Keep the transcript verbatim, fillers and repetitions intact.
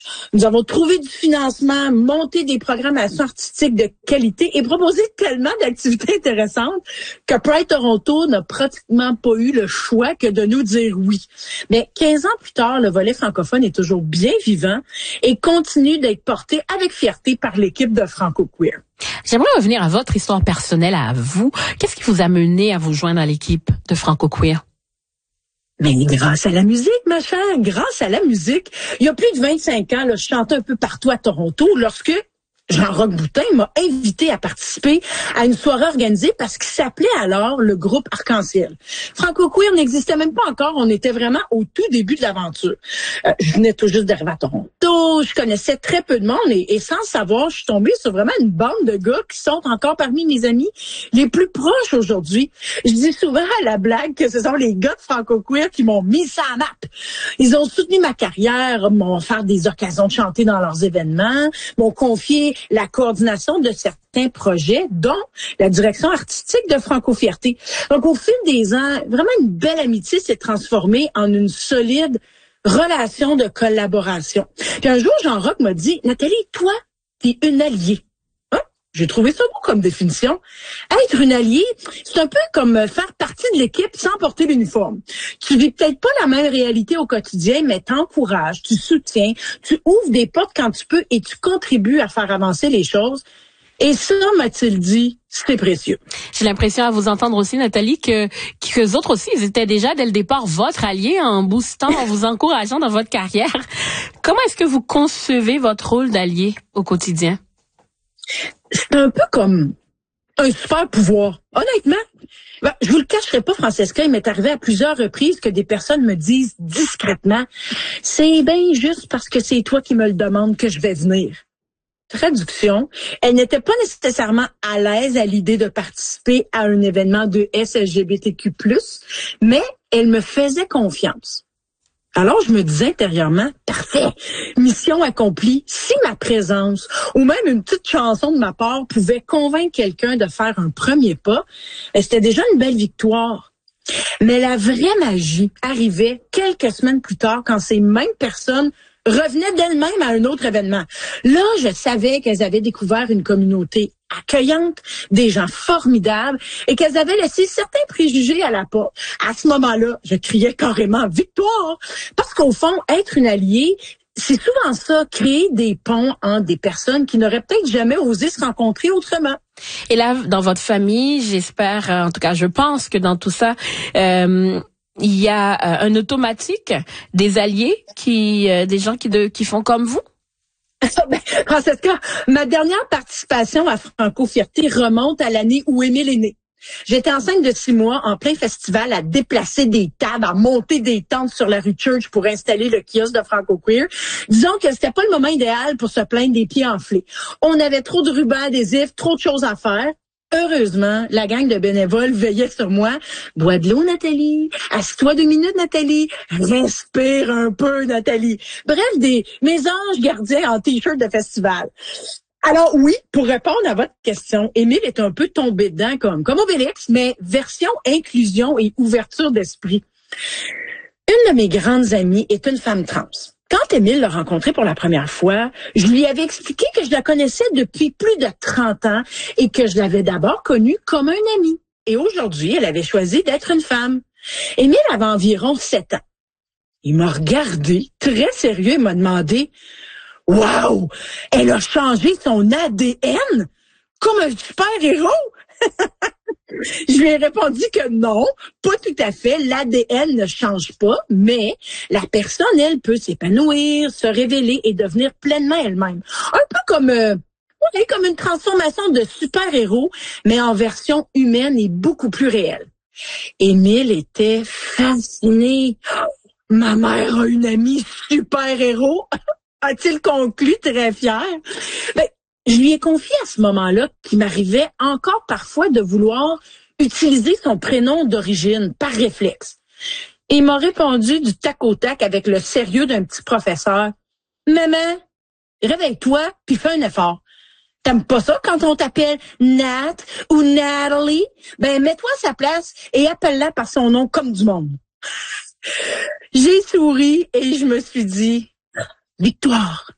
Nous avons trouvé du financement, monté des programmations artistiques de qualité et proposé tellement d'activités intéressantes que Pride Toronto n'a pratiquement pas eu le choix que de nous dire oui. Mais quinze ans plus tard, le volet francophone est toujours bien vivant et continue d'être porté avec fierté par l'équipe de Franco Queer. J'aimerais revenir à votre histoire personnelle à vous. Qu'est-ce qui vous a mené à vous joindre à l'équipe de Franco Queer? Mais grâce à la musique, ma chère, grâce à la musique. Il y a plus de vingt-cinq ans, là, je chantais un peu partout à Toronto lorsque Jean-Roch Boutin m'a invité à participer à une soirée organisée parce qu'il s'appelait alors le groupe Arc-en-Ciel. Franco Queer n'existait même pas encore, on était vraiment au tout début de l'aventure. Euh, je venais tout juste d'arriver à Toronto, je connaissais très peu de monde et, et sans savoir, je suis tombée sur vraiment une bande de gars qui sont encore parmi mes amis les plus proches aujourd'hui. Je dis souvent à la blague que ce sont les gars de Franco Queer qui m'ont mis ça à map. Ils ont soutenu ma carrière, m'ont offert des occasions de chanter dans leurs événements, m'ont confié la coordination de certains projets, dont la direction artistique de Franco Fierté. Donc, au fil des ans, vraiment une belle amitié s'est transformée en une solide relation de collaboration. Puis un jour, Jean-Roch m'a dit, Nathalie, toi, t'es une alliée. Hein? J'ai trouvé ça beau comme définition. Être une alliée, c'est un peu comme faire partie de l'équipe sans porter l'uniforme. Tu vis peut-être pas la même réalité au quotidien, mais t'encourages, tu soutiens, tu ouvres des portes quand tu peux et tu contribues à faire avancer les choses. Et ça, m'a-t-il dit, c'était précieux. J'ai l'impression à vous entendre aussi, Nathalie, que que les autres aussi, ils étaient déjà dès le départ votre allié en boostant, en vous encourageant dans votre carrière. Comment est-ce que vous concevez votre rôle d'allié au quotidien? C'est un peu comme un super pouvoir. Honnêtement, ben, je vous le cacherai pas, Francesca, il m'est arrivé à plusieurs reprises que des personnes me disent discrètement, c'est bien juste parce que c'est toi qui me le demandes que je vais venir. Traduction, elle n'était pas nécessairement à l'aise à l'idée de participer à un événement de S L G B T Q plus, mais elle me faisait confiance. Alors, je me disais intérieurement, parfait, mission accomplie. Si ma présence ou même une petite chanson de ma part pouvait convaincre quelqu'un de faire un premier pas, c'était déjà une belle victoire. Mais la vraie magie arrivait quelques semaines plus tard quand ces mêmes personnes revenaient d'elles-mêmes à un autre événement. Là, je savais qu'elles avaient découvert une communauté accueillante, des gens formidables et qu'elles avaient laissé certains préjugés à la porte. À ce moment-là, je criais carrément victoire parce qu'au fond, être une alliée, c'est souvent ça, créer des ponts entre des personnes qui n'auraient peut-être jamais osé se rencontrer autrement. Et là, dans votre famille, j'espère, en tout cas, je pense que dans tout ça, euh, il y a euh, un automatique des alliés, qui, euh, des gens qui, de, qui font comme vous? Ben, Francesca, ma dernière participation à Franco Fierté remonte à l'année où Émile est né. J'étais enceinte de six mois en plein festival à déplacer des tables, à monter des tentes sur la rue Church pour installer le kiosque de Franco Queer. Disons que c'était pas le moment idéal pour se plaindre des pieds enflés. On avait trop de rubans adhésifs, trop de choses à faire. Heureusement, la gang de bénévoles veillait sur moi. Bois de l'eau, Nathalie. Assieds-toi deux minutes, Nathalie. Respire un peu, Nathalie. Bref, des mes anges gardiens en t-shirt de festival. Alors oui, pour répondre à votre question, Émile est un peu tombé dedans comme, comme Obélix, mais version inclusion et ouverture d'esprit. Une de mes grandes amies est une femme trans. Quand Émile l'a rencontrée pour la première fois, je lui avais expliqué que je la connaissais depuis plus de trente ans et que je l'avais d'abord connue comme un ami. Et aujourd'hui, elle avait choisi d'être une femme. Émile avait environ sept ans. Il m'a regardé, très sérieux, et m'a demandé « Wow! Elle a changé son A D N comme un super-héros! » Je lui ai répondu que non, pas tout à fait. L'A D N ne change pas, mais la personne, elle, peut s'épanouir, se révéler et devenir pleinement elle-même. Un peu comme, euh, ouais, comme une transformation de super-héros, mais en version humaine et beaucoup plus réelle. Émile était fasciné. Ma mère a une amie super-héros, a-t-il conclu très fier. Ben, je lui ai confié à ce moment-là qu'il m'arrivait encore parfois de vouloir utiliser son prénom d'origine par réflexe. Et il m'a répondu du tac au tac avec le sérieux d'un petit professeur. « Maman, réveille-toi puis fais un effort. T'aimes pas ça quand on t'appelle Nat ou Natalie? Ben, mets-toi à sa place et appelle-la par son nom comme du monde. » J'ai souri et je me suis dit « Victoire ».